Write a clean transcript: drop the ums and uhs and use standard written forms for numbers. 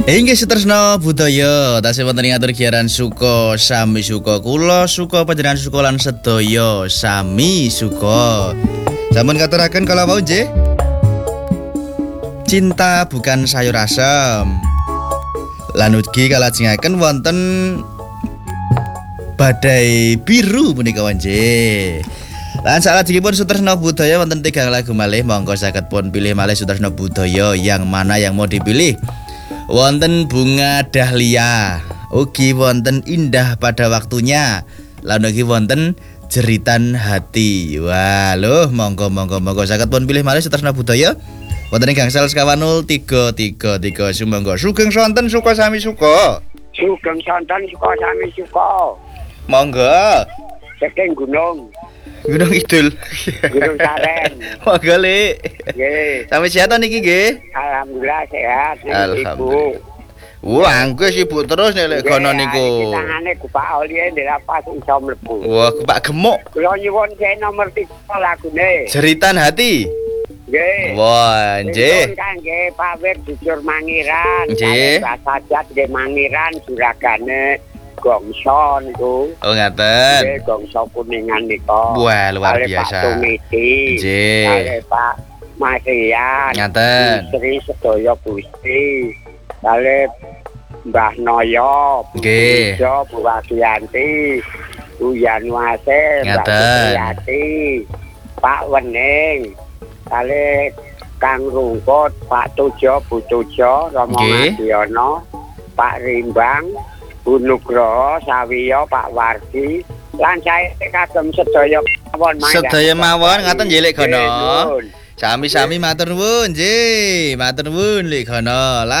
Inggih sutresna budaya tasih wonten ing atur giaran suka sami suka kula suka panjenengan suka lan sedaya sami suka. Sampun katuraken kala wau nggih. Cinta bukan sayur asem. Lan ugi kalajengaken wonten badai biru punika nggih. Lan salajengipun sutresna budaya wonten 3 lagu malih monggo saged pun pilih malih sutresna budaya yang mana yang mau dipilih. Wonten bunga dahlia, ugi wonten indah pada waktunya, lan ugi wonten jeritan hati. Wah, loh, monggo saged pun pilih malih sutresna budaya. Wonten ing gangsal sekawan 0333 sumangga sugeng sonten suka sami suka. Sugeng sonten suka sami suka. Monggo. Saking Gunung Kidul. Gunung Saren. Monggo, Le. Nggih. Sami sehat niki nggih? Alhamdulillah sehat. Alhamdulillah. Wah, angku sibuk terus nek lek kono niku. Tangane Pak Oli ndek pas iso mlebu. Wah, Pak Gemuk. Kula nyuwun saya nomor 3 lagune. Jeritan hati. Nggih. Wah, nggih. Kangge pawit jujur mangiran. Nggih. Sajat nggih mangiran juragane Gongso niku. Oh, ngaten. Nggih, Gongso Kuningan nika. Wah, luar biasa. Pak Tumiti. Nggih. Kale Pak Marian. Ngaten. Istri sedaya Gusti. Kale Mbah Noyo. Nggih. Bu Wagianti. Bu Yanwase. Ngaten. Pak Wening. Kale Kang Rungkut, Pak Tujo, Bu Tujo, Romo Ngadiono, Pak Rimbang, Bu Nugroho, Sawiyo, Pak Wardi, lan saya kagem sedaya mawon. Sedaya mawon ngaten nggih Lek Gono. Sami-sami matur nuwun nggih. Matur nuwun Lek Gono.